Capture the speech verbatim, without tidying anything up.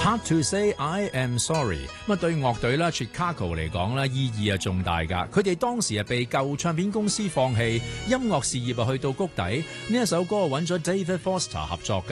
Hard to say I am sorry。咁啊，對樂隊啦 Chicago 嚟講咧，意義啊重大㗎。佢哋當時係被舊唱片公司放棄，音樂事業啊去到谷底。呢一首歌揾咗 David Foster 合作㗎。